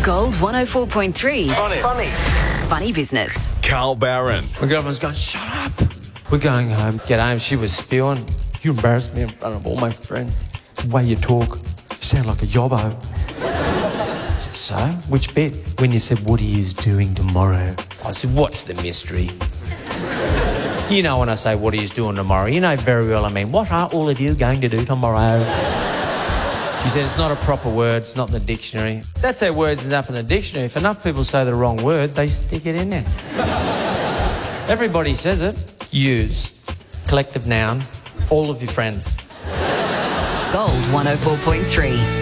Gold 104.3. Funny business. Carl Barron. My girlfriend's going, shut up. We're going home. Get home. She was spewing. You embarrassed me in front of all my friends. The way you talk, you sound like a yobbo. I said, so? Which bit? When you said, what are you doing tomorrow? I said, what's the mystery? You know when I say, what are you doing tomorrow? You know very well I mean, what are all of you going to do tomorrow? She said, it's not a proper word, it's not in the dictionary. That's how words end up in the dictionary. If enough people say the wrong word, they stick it in there. Everybody says it. Use. Collective noun. All of your friends. Gold 104.3.